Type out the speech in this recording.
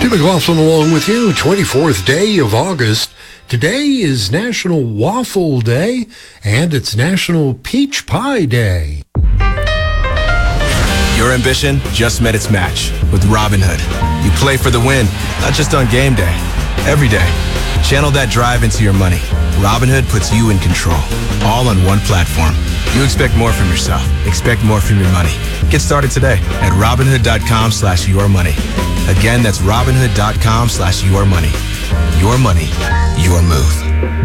Tim McLaughlin along with you, 24th day of August. Today is National Waffle Day, and it's National Peach Pie Day. Your ambition just met its match with Robinhood. You play for the win, not just on game day, every day. Channel that drive into your money. Robinhood puts you in control, all on one platform. You expect more from yourself. Expect more from your money. Get started today at Robinhood.com/yourmoney. Again, that's Robinhood.com/yourmoney. Your money, your move.